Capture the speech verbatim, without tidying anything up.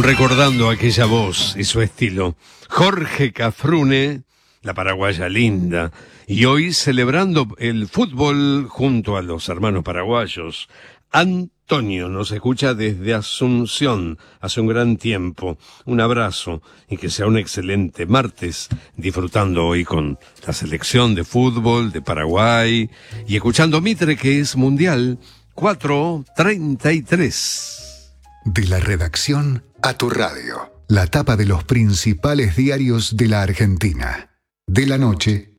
Recordando aquella voz y su estilo. Jorge Cafrune, la paraguaya linda, y hoy celebrando el fútbol junto a los hermanos paraguayos. Antonio nos escucha desde Asunción hace un gran tiempo. Un abrazo y que sea un excelente martes, disfrutando hoy con la selección de fútbol de Paraguay y escuchando Mitre, que es mundial. Cuatro treinta y tres. De la redacción a tu radio. La tapa de los principales diarios de la Argentina. De la noche